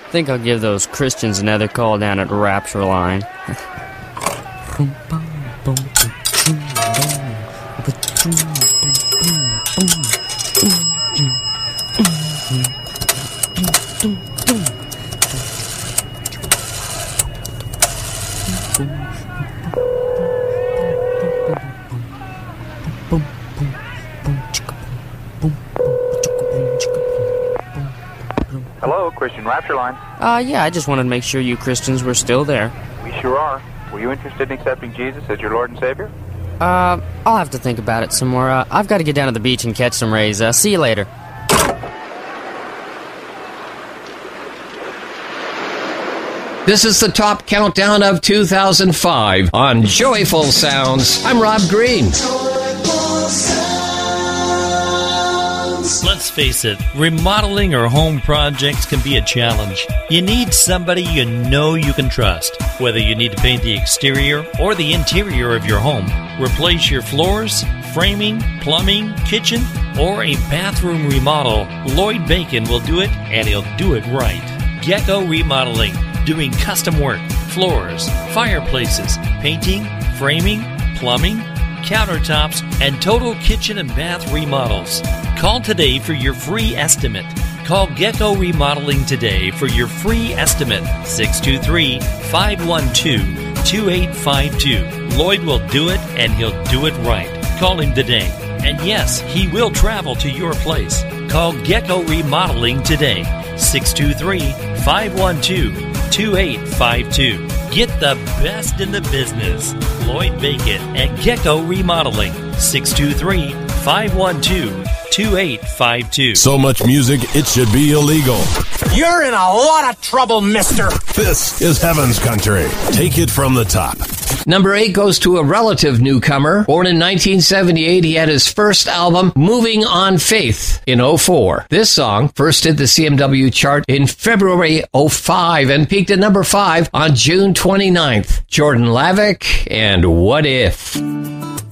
think I'll give those Christians another call down at Rapture Line. Hello, Christian Rapture Line. Yeah, I just wanted to make sure you Christians were still there. We sure are. Were you interested in accepting Jesus as your Lord and Savior? I'll have to think about it some more. I've got to get down to the beach and catch some rays. See you later. This is the top countdown of 2005 on Joyful Sounds. I'm Rob Green. Let's face it, remodeling or home projects can be a challenge. You need somebody you know you can trust. Whether you need to paint the exterior or the interior of your home, replace your floors, framing, plumbing, kitchen, or a bathroom remodel, Lloyd Bacon will do it, and he'll do it right. Gecko Remodeling, doing custom work, floors, fireplaces, painting, framing, plumbing, countertops, and total kitchen and bath remodels. Call today for your free estimate. Call Gecko Remodeling today for your free estimate. 623-512-2852. Lloyd will do it, and he'll do it right. Call him today. And yes, he will travel to your place. Call Gecko Remodeling today. 623-512-2852. Get the best in the business. Lloyd Bacon at Gecko Remodeling. 623-512-2852. So much music, it should be illegal. You're in a lot of trouble, mister. This is Heaven's Country. Take it from the top. Number 8 goes to a relative newcomer. Born in 1978, he had his first album, Moving on Faith, in 04. This song first hit the CMW chart in February 05 and peaked at number 5 on June 29th. Jordan Lavick and What If?